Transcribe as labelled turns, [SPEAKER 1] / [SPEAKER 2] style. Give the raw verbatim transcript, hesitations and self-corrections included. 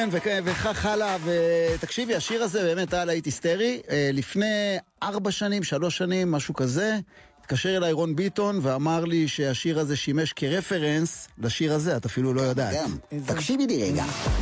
[SPEAKER 1] כן, וכך הלאה, ותקשיבי, השיר הזה באמת היה להיט היסטרי. לפני ארבע שנים, שלוש שנים, משהו כזה, התקשר אליי רון ביטון ואמר לי שהשיר הזה שימש כרפרנס לשיר הזה, את אפילו לא יודעת.
[SPEAKER 2] תקשיבי לי רגע.